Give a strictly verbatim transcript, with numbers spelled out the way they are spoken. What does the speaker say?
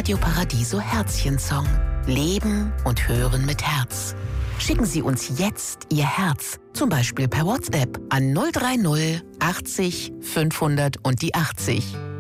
Radio Paradiso Herzchen-Song. Leben und hören mit Herz. Schicken Sie uns jetzt Ihr Herz, zum Beispiel per WhatsApp an null drei null achtzig fünfhundert und die achtzig.